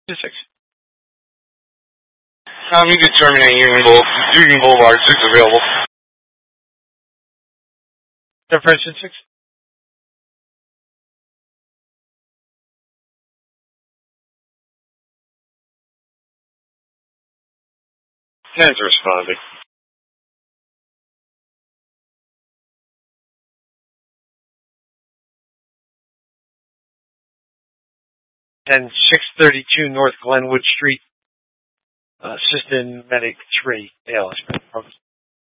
6. You can terminate Union Boulevard 6 available. Separation 6. Ten's responding. And 632 North Glenwood Street. Assistant Medic 3, ALS.